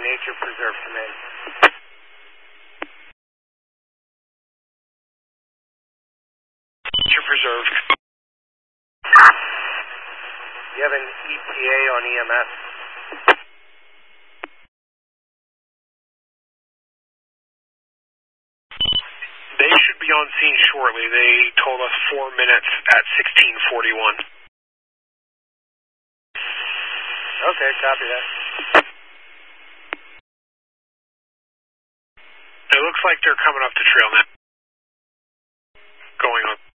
Nature Preserve Command. Nature Preserve. You have an ETA on EMS? They should be on scene shortly. They told us 4 minutes at 16:41. Okay, copy that. It looks like they're coming up the trail now. Going on.